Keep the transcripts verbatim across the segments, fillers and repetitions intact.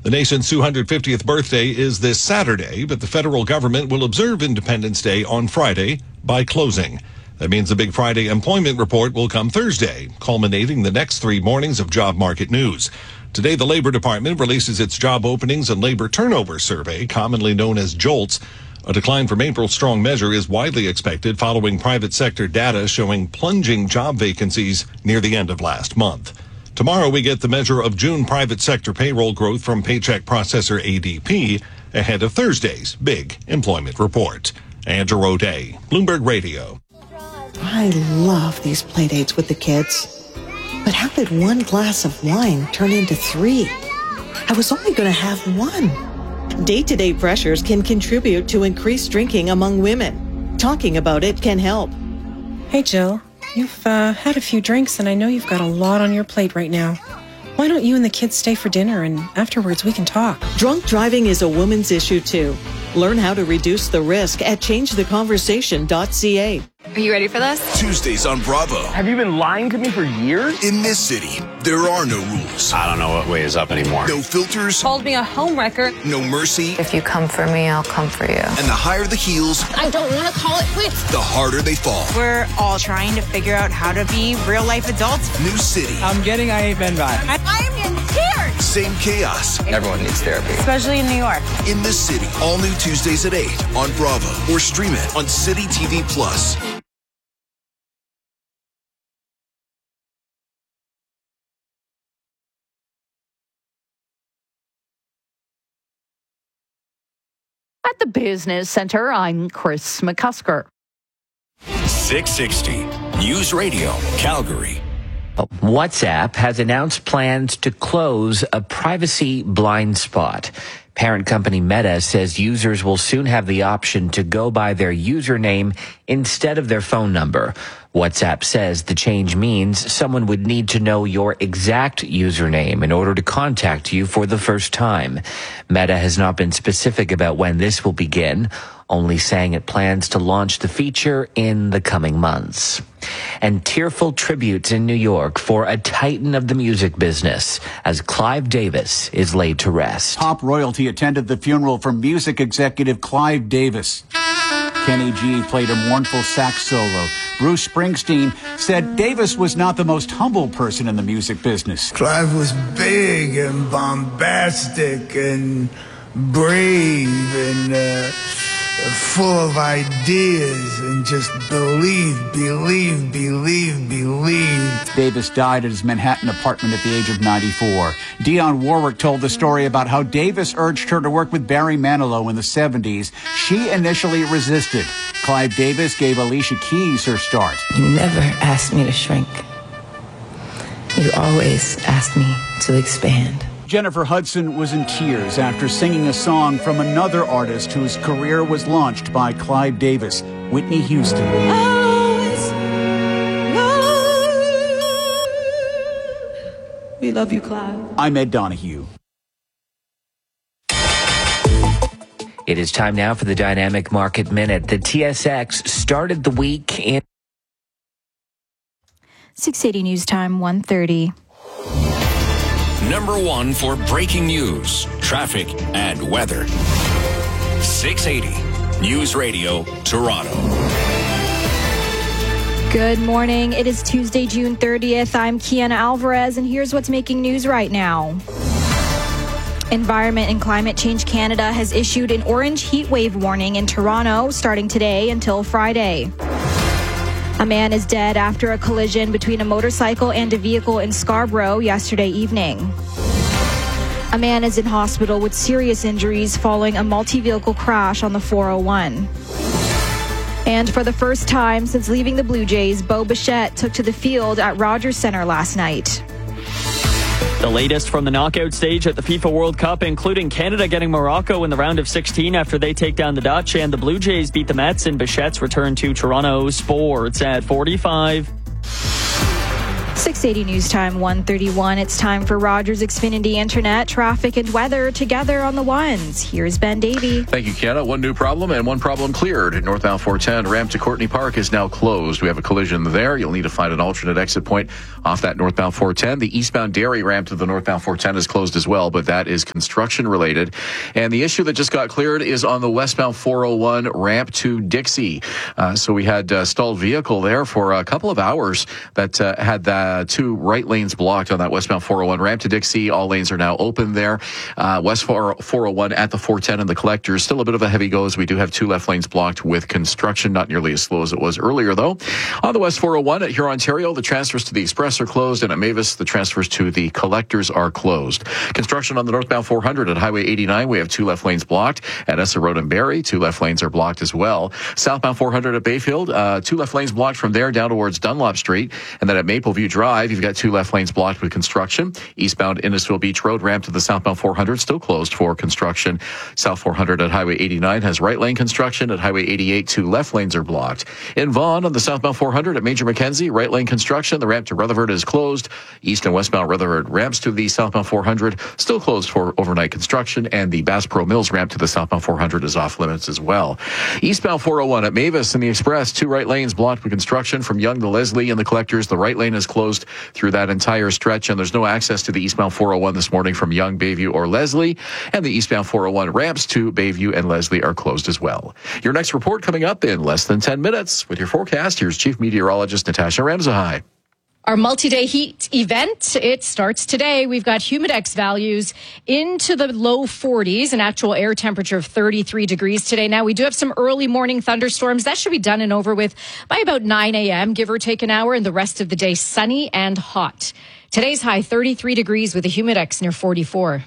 The nation's two hundred fiftieth birthday is this Saturday, but the federal government will observe Independence Day on Friday by closing. That means the Big Friday employment report will come Thursday, culminating the next three mornings of job market news. Today, the Labor Department releases its job openings and labor turnover survey, commonly known as JOLTS. A decline from April's strong measure is widely expected following private sector data showing plunging job vacancies near the end of last month. Tomorrow, we get the measure of June private sector payroll growth from paycheck processor A D P ahead of Thursday's big employment report. Andrew O'Day, Bloomberg Radio. I love these play dates with the kids. But how did one glass of wine turn into three? I was only going to have one. Day-to-day pressures can contribute to increased drinking among women. Talking about it can help. Hey, Jill. You've uh, had a few drinks, and I know you've got a lot on your plate right now. Why don't you and the kids stay for dinner, and afterwards we can talk? Drunk driving is a woman's issue, too. Learn how to reduce the risk at change the conversation dot c a. Are you ready for this? Tuesdays on Bravo. Have you been lying to me for years? In this city, there are no rules. I don't know what way is up anymore. No filters. Called me a homewrecker. No mercy. If you come for me, I'll come for you. And the higher the heels, I don't want to call it quits. the harder they fall. We're all trying to figure out how to be real-life adults. New city. I'm getting I Hate Men vibe. I, I am in tears. Same chaos. Everyone needs therapy. Especially in New York. In this city. All new Tuesdays at eight on Bravo. Or stream it on City T V Plus. At the Business Center, I'm Chris McCusker. six sixty News Radio, Calgary. WhatsApp has announced plans to close a privacy blind spot. Parent company Meta says users will soon have the option to go by their username instead of their phone number. WhatsApp says the change means someone would need to know your exact username in order to contact you for the first time. Meta has not been specific about when this will begin, only saying it plans to launch the feature in the coming months. And tearful tributes in New York for a titan of the music business as Clive Davis is laid to rest. Top royalty attended the funeral for music executive Clive Davis. Kenny G played a mournful sax solo. Bruce Springsteen said Davis was not the most humble person in the music business. Clive was big and bombastic and brave and uh, full of ideas and just believe, believe, believe, believe. Davis died at his Manhattan apartment at the age of ninety-four. Dionne Warwick told the story about how Davis urged her to work with Barry Manilow in the seventies. She initially resisted. Clive Davis gave Alicia Keys her start. You never asked me to shrink. You always asked me to expand. Jennifer Hudson was in tears after singing a song from another artist whose career was launched by Clive Davis, Whitney Houston. We love you, Clive. I'm Ed Donahue. It is time now for the Dynamic Market Minute. The T S X started the week in six eighty News Time, one thirty. Number one for breaking news, traffic, and weather. six eighty News Radio, Toronto. Good morning. It is Tuesday, June thirtieth. I'm Kiana Alvarez, and here's what's making news right now. Environment and Climate Change Canada has issued an orange heat wave warning in Toronto starting today until Friday. A man is dead after a collision between a motorcycle and a vehicle in Scarborough yesterday evening. A man is in hospital with serious injuries following a multi-vehicle crash on the four oh one. And for the first time since leaving the Blue Jays, Bo Bichette took to the field at Rogers Centre last night. The latest from the knockout stage at the FIFA World Cup, including Canada getting Morocco in the round of sixteen after they take down the Dutch, and the Blue Jays beat the Mets in Bichette's return to Toronto. Sports at forty-five. six eighty News Time, one thirty-one. It's time for Rogers Xfinity Internet, traffic and weather together on the ones. Here's Ben Davey. Thank you, Kiana. One new problem and one problem cleared. Northbound four ten ramp to Courtney Park is now closed. We have a collision there. You'll need to find an alternate exit point off that northbound four ten. The eastbound Derry ramp to the northbound four ten is closed as well, but that is construction related. And the issue that just got cleared is on the westbound four oh one ramp to Dixie. Uh, so we had a stalled vehicle there for a couple of hours that uh, had that. Uh, two right lanes blocked on that westbound four oh one ramp to Dixie. All lanes are now open there. Uh, West four oh one at the four ten and the collectors. Still a bit of a heavy go as we do have two left lanes blocked with construction. Not nearly as slow as it was earlier, though. On the West four oh one at Huron, Ontario, the transfers to the Express are closed, and at Mavis, the transfers to the collectors are closed. Construction on the northbound four hundred at Highway eighty-nine. We have two left lanes blocked. At Essa Road and Barrie, two left lanes are blocked as well. Southbound four hundred at Bayfield, uh, two left lanes blocked from there down towards Dunlop Street. And then at Mapleview Drive, you've got two left lanes blocked with construction. Eastbound Innisfil Beach Road ramp to the southbound four hundred still closed for construction. South four hundred at Highway eighty-nine has right lane construction. At Highway eighty-eight, two left lanes are blocked. In Vaughan on the southbound four hundred at Major Mackenzie, right lane construction. The ramp to Rutherford is closed. East and westbound Rutherford ramps to the southbound four hundred still closed for overnight construction. And the Bass Pro Mills ramp to the southbound four hundred is off limits as well. Eastbound four oh one at Mavis and the Express, two right lanes blocked with construction from Young to Leslie and the collectors. The right lane is closed through that entire stretch, and there's no access to the eastbound four oh one this morning from Young, Bayview, or Leslie, and the eastbound four oh one ramps to Bayview and Leslie are closed as well. Your next report coming up in less than ten minutes. With your forecast, here's Chief Meteorologist Natasha Ramzahai. Our multi-day heat event, it starts today. We've got humidex values into the low forties, an actual air temperature of thirty-three degrees today. Now, we do have some early morning thunderstorms. That should be done and over with by about nine a.m., give or take an hour, and the rest of the day sunny and hot. Today's high, thirty-three degrees with a humidex near forty-four.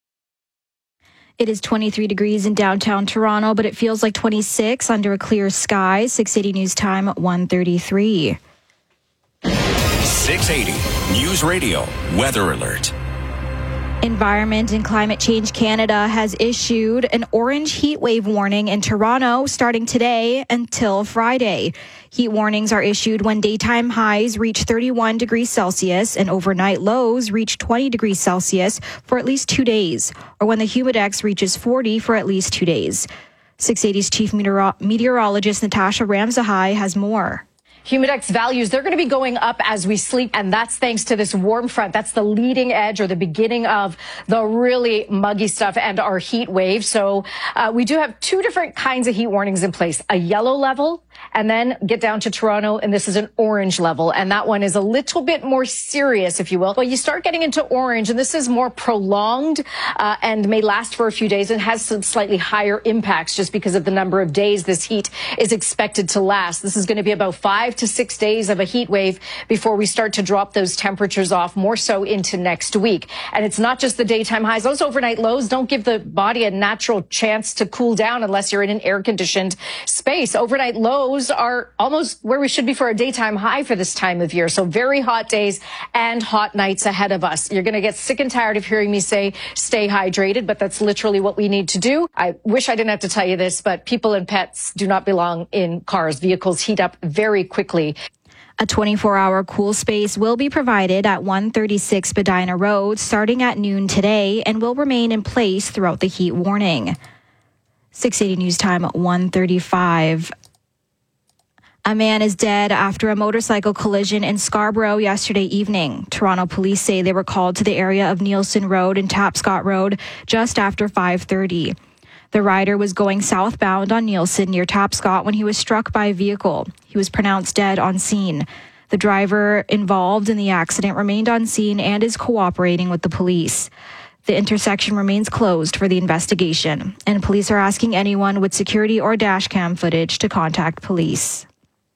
It is twenty-three degrees in downtown Toronto, but it feels like twenty-six under a clear sky. six eighty News Time, one thirty-three. six eighty News Radio Weather Alert. Environment and Climate Change Canada has issued an orange heat wave warning in Toronto starting today until Friday. Heat warnings are issued when daytime highs reach thirty-one degrees Celsius and overnight lows reach twenty degrees Celsius for at least two days, or when the humidex reaches forty for at least two days. six eighty's Chief Meteoro- Meteorologist Natasha Ramzahai has more. Humidex values, they're going to be going up as we sleep, and that's thanks to this warm front. That's the leading edge or the beginning of the really muggy stuff and our heat wave. So uh, we do have two different kinds of heat warnings in place, a yellow level and then get down to Toronto, and this is an orange level, and that one is a little bit more serious, if you will. But you start getting into orange, and this is more prolonged uh, and may last for a few days and has some slightly higher impacts just because of the number of days this heat is expected to last. This is going to be about five to six days of a heat wave before we start to drop those temperatures off more so into next week. And it's not just the daytime highs. Those overnight lows don't give the body a natural chance to cool down unless you're in an air-conditioned space. Overnight lows are almost where we should be for a daytime high for this time of year. So very hot days and hot nights ahead of us. You're going to get sick and tired of hearing me say stay hydrated, but that's literally what we need to do. I wish I didn't have to tell you this, but people and pets do not belong in cars. Vehicles heat up very quickly. A twenty-four hour cool space will be provided at one thirty-six Spadina Road starting at noon today and will remain in place throughout the heat warning. six eighty News Time, one thirty-five. A man is dead after a motorcycle collision in Scarborough yesterday evening. Toronto police say they were called to the area of Nielsen Road and Tapscott Road just after five thirty. The rider was going southbound on Nielsen near Tapscott when he was struck by a vehicle. He was pronounced dead on scene. The driver involved in the accident remained on scene and is cooperating with the police. The intersection remains closed for the investigation, and police are asking anyone with security or dashcam footage to contact police.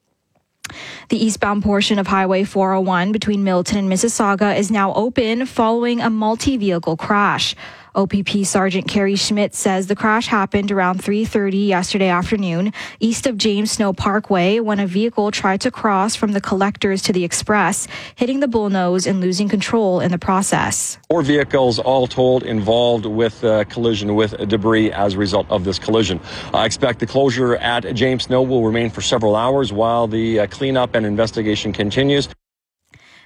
The eastbound portion of Highway four oh one between Milton and Mississauga is now open following a multi-vehicle crash. O P P Sergeant Carrie Schmidt says the crash happened around three thirty yesterday afternoon east of James Snow Parkway when a vehicle tried to cross from the collectors to the express, hitting the bullnose and losing control in the process. Four vehicles all told involved with uh, collision with debris as a result of this collision. I expect the closure at James Snow will remain for several hours while the uh, cleanup and investigation continues.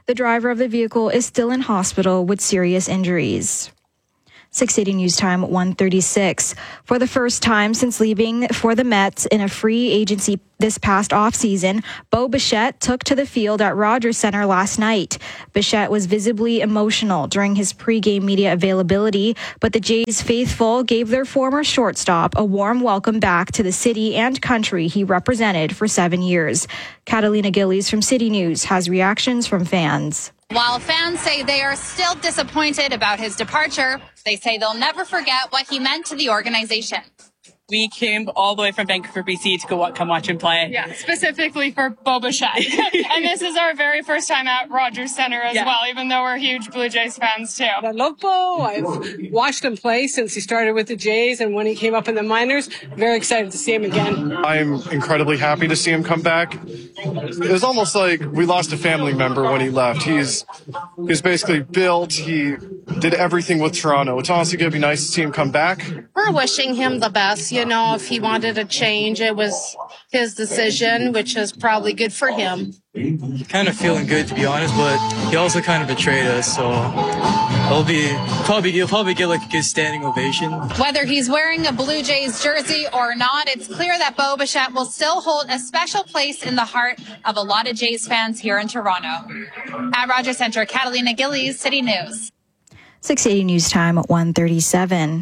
The driver of the vehicle is still in hospital with serious injuries. six eighty News Time, one thirty-six. For the first time since leaving for the Mets in a free agency this past offseason, Bo Bichette took to the field at Rogers Center last night. Bichette was visibly emotional during his pregame media availability, but the Jays faithful gave their former shortstop a warm welcome back to the city and country he represented for seven years. Catalina Gillies from City News has reactions from fans. While fans say they are still disappointed about his departure, they say they'll never forget what he meant to the organization. We came all the way from Vancouver, B C to go come watch him play. Yeah, specifically for Bo Bichette. And this is our very first time at Rogers Center as yeah. well, even though we're huge Blue Jays fans too. I love Bo. I've watched him play since he started with the Jays and when he came up in the minors. Very excited to see him again. I'm incredibly happy to see him come back. It was almost like we lost a family member when he left. He's he's basically built. He did everything with Toronto. It's honestly going to be nice to see him come back. We're wishing him the best. You know, if he wanted a change, it was his decision, which is probably good for him. Kind of feeling good, to be honest, but he also kind of betrayed us, so it'll be probably he'll probably get like a good standing ovation. Whether he's wearing a Blue Jays jersey or not, it's clear that Bo Bichette will still hold a special place in the heart of a lot of Jays fans here in Toronto. At Rogers Center, Catalina Gillies, City News. six eighty News Time at one thirty-seven.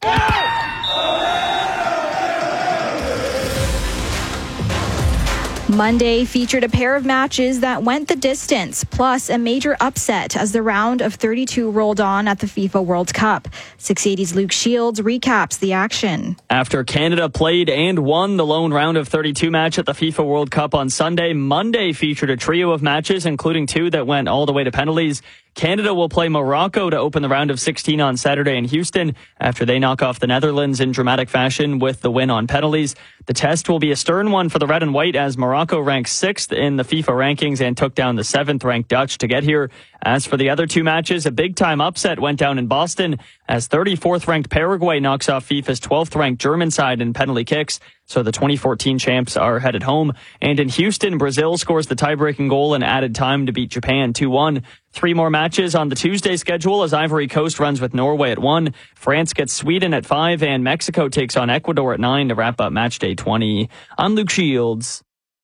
Monday featured a pair of matches that went the distance, plus a major upset as the round of thirty-two rolled on at the FIFA World Cup. six eighty's Luke Shields recaps the action. After Canada played and won the lone round of thirty-two match at the FIFA World Cup on Sunday, Monday featured a trio of matches, including two that went all the way to penalties. Canada will play Morocco to open the round of sixteen on Saturday in Houston after they knock off the Netherlands in dramatic fashion with the win on penalties. The test will be a stern one for the red and white as Morocco ranks sixth in the FIFA rankings and took down the seventh ranked Dutch to get here. As for the other two matches, a big time upset went down in Boston as thirty-fourth ranked Paraguay knocks off FIFA's twelfth ranked German side in penalty kicks. So the twenty fourteen champs are headed home. And in Houston, Brazil scores the tie-breaking goal in added time to beat Japan two one. Three more matches on the Tuesday schedule as Ivory Coast runs with Norway at one. France gets Sweden at five, and Mexico takes on Ecuador at nine to wrap up match day twenty. I'm Luke Shields.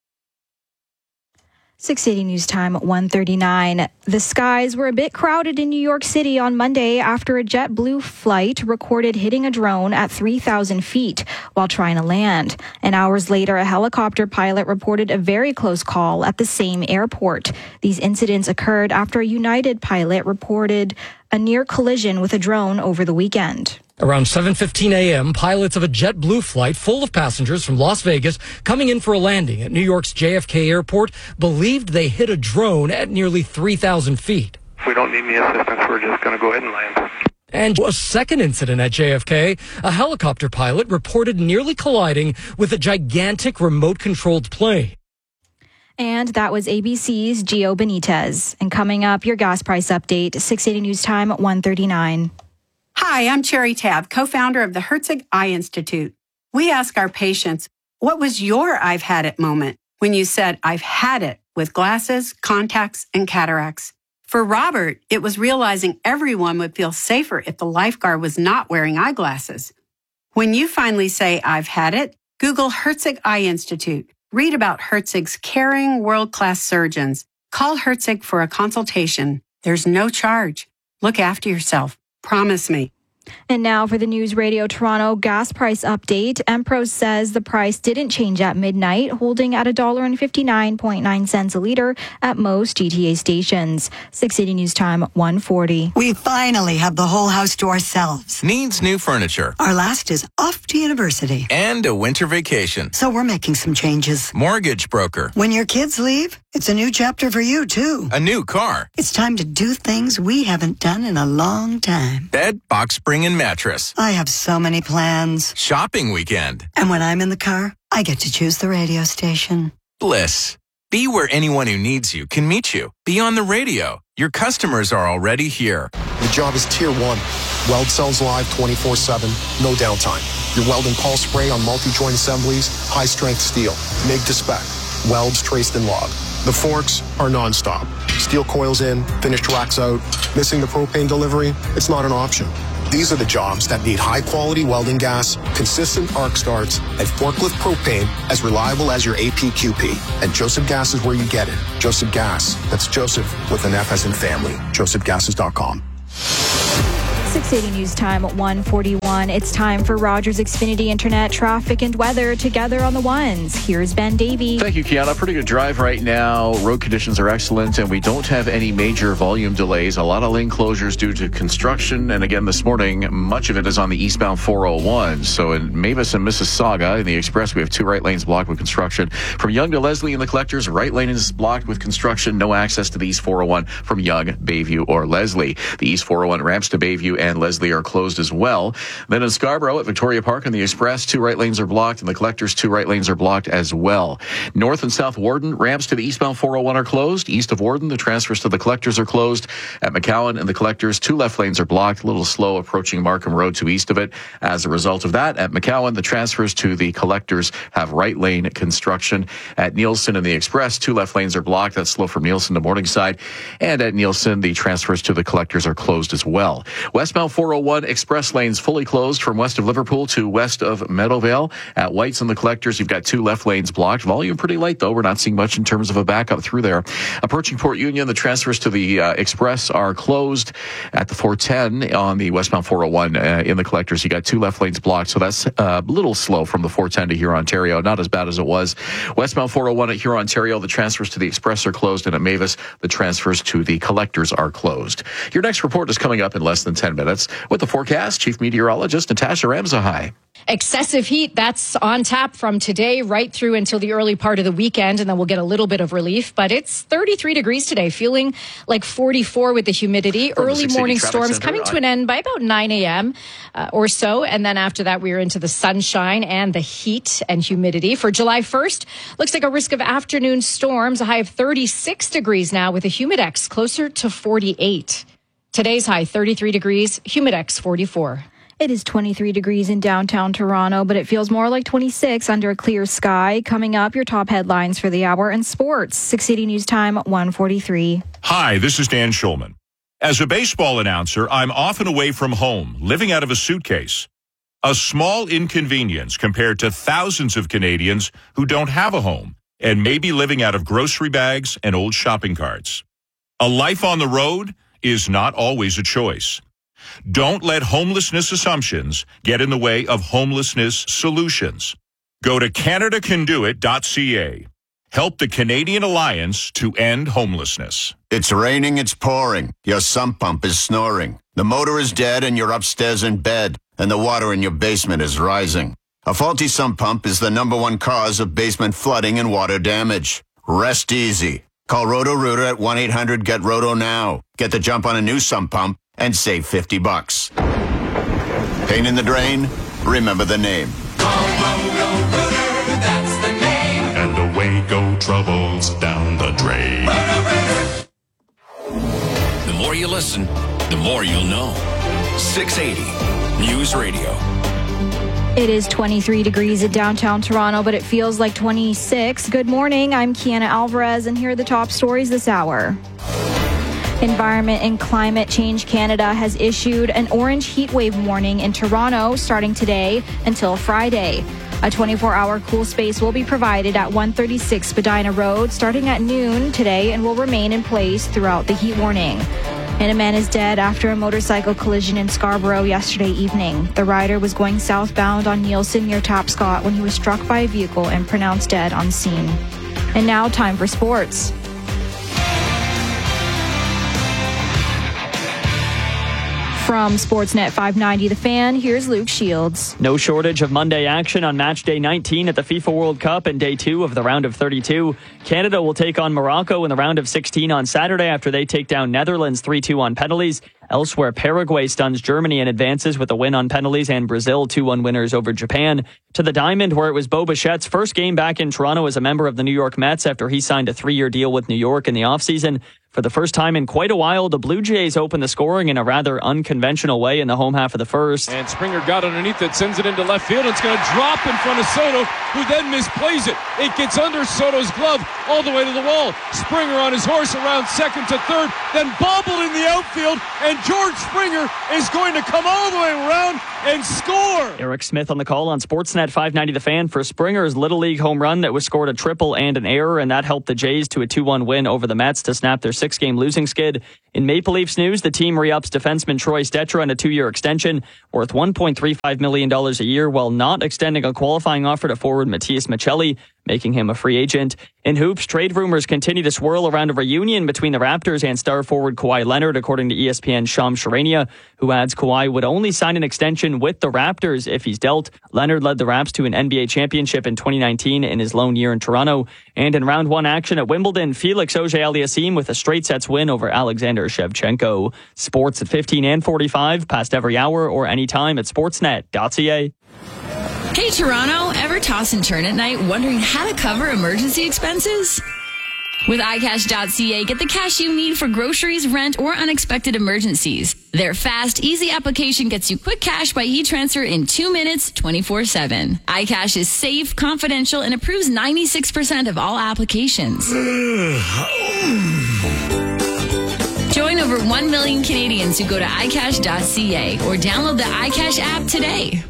six eighty News Time at one thirty-nine. The skies were a bit crowded in New York City on Monday after a JetBlue flight recorded hitting a drone at three thousand feet while trying to land. And hours later, a helicopter pilot reported a very close call at the same airport. These incidents occurred after a United pilot reported a near collision with a drone over the weekend. Around seven fifteen a.m., pilots of a JetBlue flight full of passengers from Las Vegas coming in for a landing at New York's J F K Airport believed they hit a drone at nearly three thousand feet. If we don't need any assistance, we're just going to go ahead and land. And a second incident at J F K, a helicopter pilot reported nearly colliding with a gigantic remote-controlled plane. And that was A B C's Gio Benitez. And coming up, your gas price update, six eighty News Time at one thirty-nine. Hi, I'm Cherry Tabb, co-founder of the Herzig Eye Institute. We ask our patients, what was your I've had it moment when you said, I've had it with glasses, contacts, and cataracts? For Robert, it was realizing everyone would feel safer if the lifeguard was not wearing eyeglasses. When you finally say, I've had it, Google Herzig Eye Institute. Read about Herzig's caring, world-class surgeons. Call Herzig for a consultation. There's no charge. Look after yourself. Promise me. And now for the News Radio Toronto gas price update. Empros says the price didn't change at midnight, holding at one dollar and fifty-nine point nine cents a litre at most G T A stations. six eighty News Time, one forty. We finally have the whole house to ourselves. Needs new furniture. Our last is off to university. And a winter vacation. So we're making some changes. Mortgage broker. When your kids leave, it's a new chapter for you, too. A new car. It's time to do things we haven't done in a long time. Bed, box spring, and mattress. I have so many plans. Shopping weekend. And when I'm in the car, I get to choose the radio station. Bliss. Be where anyone who needs you can meet you. Be on the radio. Your customers are already here. The job is tier one. Weld cells live twenty-four seven, no downtime. Your welding pulse spray on multi-joint assemblies, high-strength steel, M I G to spec. Welds traced and logged. The forks are nonstop. Steel coils in, finished racks out. Missing the propane delivery? It's not an option. These are the jobs that need high-quality welding gas, consistent arc starts, and forklift propane as reliable as your A P Q P. And Joseph Gas is where you get it. Joseph Gas. That's Joseph with an F as in family. joseph gases dot com. six eighty News Time at one forty-one. It's time for Rogers Xfinity Internet traffic and weather together on the ones. Here's Ben Davey. Thank you, Kiana. Pretty good drive right now. Road conditions are excellent, and we don't have any major volume delays. A lot of lane closures due to construction, and again this morning, much of it is on the eastbound four oh one. So in Mavis and Mississauga, in the express, we have two right lanes blocked with construction. From Yonge to Leslie in the collectors, right lane is blocked with construction. No access to the east four oh one from Yonge, Bayview, or Leslie. The east four oh one ramps to Bayview and Leslie are closed as well. Then in Scarborough at Victoria Park on the Express, two right lanes are blocked, and the collectors, two right lanes are blocked as well. North and South Warden ramps to the eastbound four oh one are closed. East of Warden, the transfers to the collectors are closed. At McCowan and the collectors, two left lanes are blocked. A little slow approaching Markham Road to east of it. As a result of that, at McCowan, the transfers to the collectors have right lane construction. At Nielsen and the Express, two left lanes are blocked. That's slow from Nielsen to Morningside. And at Nielsen, the transfers to the collectors are closed as well. Westbound four oh one express lanes fully closed from west of Liverpool to west of Meadowvale. At White's and the collectors, you've got two left lanes blocked. Volume pretty light, though. We're not seeing much in terms of a backup through there. Approaching Port Union, the transfers to the uh, express are closed. At the four ten on the westbound four oh one uh, in the collectors, you got two left lanes blocked. So that's uh, a little slow from the four ten to Huron, Ontario. Not as bad as it was. Westbound four oh one at Huron, Ontario, the transfers to the express are closed. And at Mavis, the transfers to the collectors are closed. Your next report is coming up in less than ten minutes. With the forecast, Chief Meteorologist Natasha Ramsahai. Excessive heat, that's on tap from today right through until the early part of the weekend, and then we'll get a little bit of relief. But it's thirty-three degrees today, feeling like forty-four with the humidity. From early the morning storms Center, coming to an end by about nine a.m. Uh, or so. And then after that, we're into the sunshine and the heat and humidity. For July first, looks like a risk of afternoon storms, a high of thirty-six degrees now with a humidex closer to forty-eight. Today's high, thirty-three degrees, humidex forty-four. It is twenty-three degrees in downtown Toronto, but it feels more like twenty-six under a clear sky. Coming up, your top headlines for the hour and sports. six eighty News Time, one forty-three. Hi, this is Dan Schulman. As a baseball announcer, I'm often away from home, living out of a suitcase. A small inconvenience compared to thousands of Canadians who don't have a home and may be living out of grocery bags and old shopping carts. A life on the road is not always a choice. Don't let homelessness assumptions get in the way of homelessness solutions. Go to canada can do it dot c a. Help the Canadian Alliance to end homelessness. It's raining, it's pouring. Your sump pump is snoring. The motor is dead and you're upstairs in bed, and the water in your basement is rising. A faulty sump pump is the number one cause of basement flooding and water damage. Rest easy. Call Roto-Rooter at one eight hundred get roto now. Get the jump on a new sump pump and save fifty bucks. Pain in the drain? Remember the name. Call Roto-Rooter, that's the name. And away go troubles down the drain. Roto-Rooter. The more you listen, the more you'll know. six eighty News Radio. It is twenty-three degrees in downtown Toronto, but it feels like twenty-six. Good morning, I'm Kiana Alvarez, and here are the top stories this hour. Environment and Climate Change Canada has issued an orange heat wave warning in Toronto starting today until Friday. A twenty-four hour cool space will be provided at one thirty-six Spadina Road starting at noon today and will remain in place throughout the heat warning. And a man is dead after a motorcycle collision in Scarborough yesterday evening. The rider was going southbound on Nielsen near Tapscott when he was struck by a vehicle and pronounced dead on scene. And now time for sports. From Sportsnet five ninety The Fan, here's Luke Shields. No shortage of Monday action on match day nineteen at the FIFA World Cup and day two of the round of thirty-two. Canada will take on Morocco in the round of sixteen on Saturday after they take down Netherlands three two on penalties. Elsewhere, Paraguay stuns Germany and advances with a win on penalties, and Brazil two one winners over Japan. To the Diamond, where it was Bo Bichette's first game back in Toronto as a member of the New York Mets after he signed a three-year deal with New York in the offseason. For the first time in quite a while, the Blue Jays opened the scoring in a rather unconventional way in the home half of the first. And Springer got underneath it, sends it into left field. It's going to drop in front of Soto, who then misplays it. It gets under Soto's glove all the way to the wall. Springer on his horse around second to third, then bobbled in the outfield, and George Springer is going to come all the way around and score. Eric Smith on the call on Sportsnet five ninety The Fan for Springer's Little League home run that was scored a triple and an error, and that helped the Jays to a two one win over the Mets to snap their six-game losing skid. In Maple Leafs news, the team re-ups defenseman Troy Stecher on a two-year extension worth one point three five million dollars a year, while not extending a qualifying offer to forward Matias Maccelli, making him a free agent. In hoops, trade rumors continue to swirl around a reunion between the Raptors and star forward Kawhi Leonard, according to E S P N's Shams Charania, who adds Kawhi would only sign an extension with the Raptors if he's dealt. Leonard led the Raps to an N B A championship in twenty nineteen in his lone year in Toronto. And in round one action at Wimbledon, Felix Auger-Aliassime with a straight sets win over Alexander Shevchenko. Sports at fifteen and forty-five, past every hour or anytime at sportsnet dot c a. Hey, Toronto, ever toss and turn at night wondering how to cover emergency expenses? With i cash dot c a, get the cash you need for groceries, rent, or unexpected emergencies. Their fast, easy application gets you quick cash by e-transfer in two minutes, twenty-four seven. iCash is safe, confidential, and approves ninety-six percent of all applications. Join over one million Canadians who go to i cash dot c a or download the iCash app today.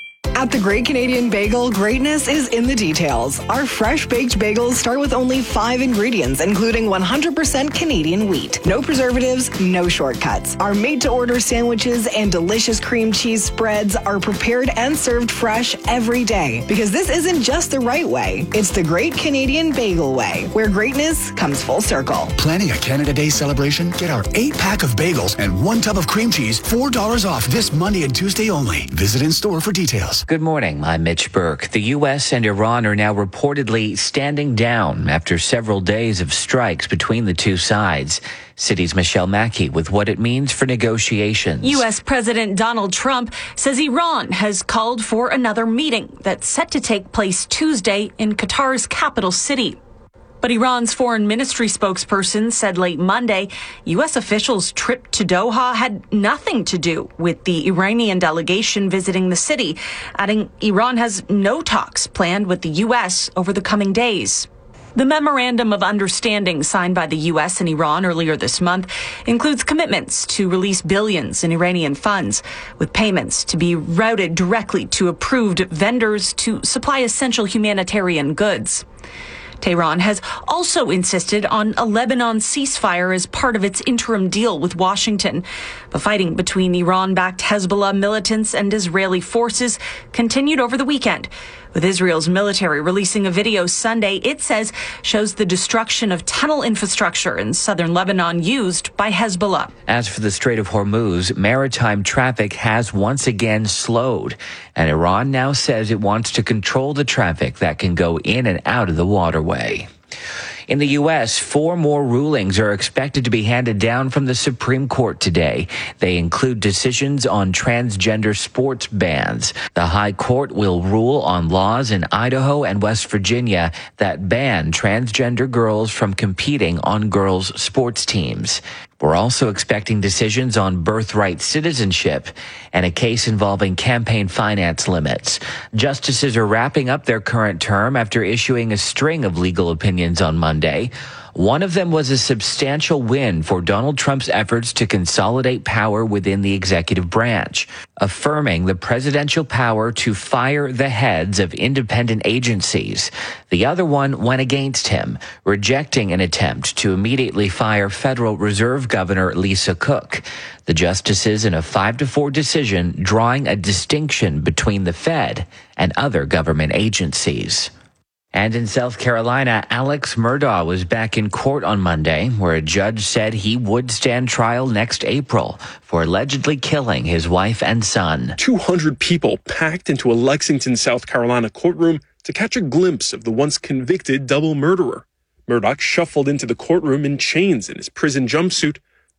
At the Great Canadian Bagel, greatness is in the details. Our fresh baked bagels start with only five ingredients, including one hundred percent Canadian wheat. No preservatives, no shortcuts. Our made-to-order sandwiches and delicious cream cheese spreads are prepared and served fresh every day. Because this isn't just the right way, it's the Great Canadian Bagel way, where greatness comes full circle. Planning a Canada Day celebration? Get our eight-pack of bagels and one tub of cream cheese, four dollars off this Monday and Tuesday only. Visit in-store for details. Good morning, I'm Mitch Burke. The U S and Iran are now reportedly standing down after several days of strikes between the two sides. City's Michelle Mackey with what it means for negotiations. U S President Donald Trump says Iran has called for another meeting that's set to take place Tuesday in Qatar's capital city. But Iran's foreign ministry spokesperson said late Monday, U S officials' trip to Doha had nothing to do with the Iranian delegation visiting the city, adding Iran has no talks planned with the U S over the coming days. The memorandum of understanding signed by the U S and Iran earlier this month includes commitments to release billions in Iranian funds, with payments to be routed directly to approved vendors to supply essential humanitarian goods. Tehran has also insisted on a Lebanon ceasefire as part of its interim deal with Washington. But fighting between Iran-backed Hezbollah militants and Israeli forces continued over the weekend, with Israel's military releasing a video Sunday it says shows the destruction of tunnel infrastructure in southern Lebanon used by Hezbollah. As for the Strait of Hormuz, maritime traffic has once again slowed, and Iran now says it wants to control the traffic that can go in and out of the waterway. In the U S, four more rulings are expected to be handed down from the Supreme Court today. They include decisions on transgender sports bans. The High Court will rule on laws in Idaho and West Virginia that ban transgender girls from competing on girls' sports teams. We're also expecting decisions on birthright citizenship and a case involving campaign finance limits. Justices are wrapping up their current term after issuing a string of legal opinions on Monday. One of them was a substantial win for Donald Trump's efforts to consolidate power within the executive branch, affirming the presidential power to fire the heads of independent agencies. The other one went against him, rejecting an attempt to immediately fire Federal Reserve Governor Lisa Cook. The justices in a five to four decision drawing a distinction between the Fed and other government agencies. And in South Carolina, Alex Murdaugh was back in court on Monday, where a judge said he would stand trial next April for allegedly killing his wife and son. two hundred people packed into a Lexington, South Carolina courtroom to catch a glimpse of the once convicted double murderer. Murdaugh shuffled into the courtroom in chains in his prison jumpsuit,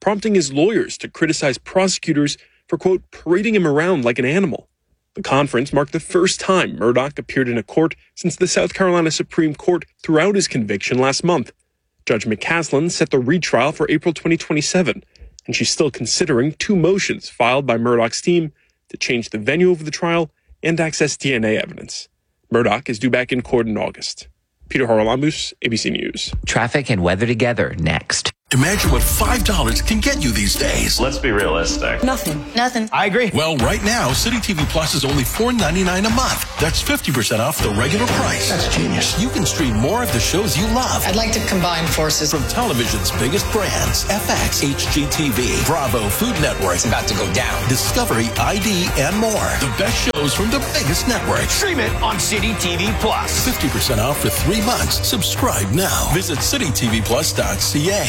prompting his lawyers to criticize prosecutors for, quote, parading him around like an animal. The conference marked the first time Murdaugh appeared in a court since the South Carolina Supreme Court threw out his conviction last month. Judge McCaslin set the retrial for April twenty twenty-seven, and she's still considering two motions filed by Murdaugh's team to change the venue of the trial and access D N A evidence. Murdaugh is due back in court in August. Peter Haralamus, A B C News. Traffic and weather together next. Imagine what five dollars can get you these days. Let's be realistic. Nothing. Nothing. I agree. Well, right now, City T V Plus is only four ninety-nine a month. That's fifty percent off the regular price. That's genius. You can stream more of the shows you love. I'd like to combine forces. From television's biggest brands, F X, H G T V, Bravo, Food Network. It's about to go down. Discovery, I D, and more. The best shows from the biggest networks. Stream it on City T V Plus. fifty percent off for three months. Subscribe now. Visit city t v plus dot c a.